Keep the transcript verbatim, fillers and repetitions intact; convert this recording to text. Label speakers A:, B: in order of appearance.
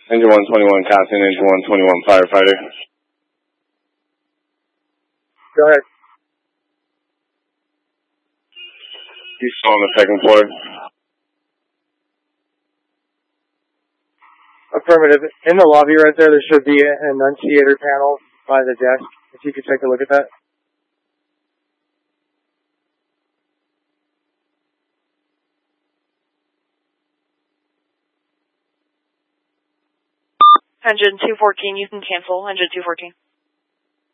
A: Engine one twenty-one Captain, Engine one twenty-one Firefighter.
B: Go ahead.
A: He's still on the second floor.
B: Affirmative. In the lobby right there, there should be an annunciator panel by the desk. If you could take a look at that.
C: Engine two fourteen, you can cancel. Engine two fourteen.